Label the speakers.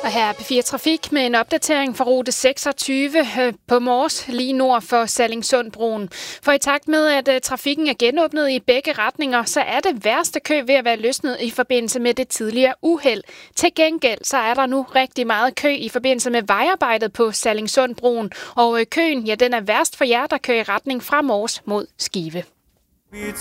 Speaker 1: Og her er P4 Trafik med en opdatering fra rute 26 på Mors, lige nord for Sallingsundbroen. For i takt med, at trafikken er genåbnet i begge retninger, så er det værste kø ved at være løsnet i forbindelse med det tidligere uheld. Til gengæld så er der nu rigtig meget kø i forbindelse med vejarbejdet på Sallingsundbroen. Og køen, ja, den er værst for jer, der kører i retning fra Mors mod Skive.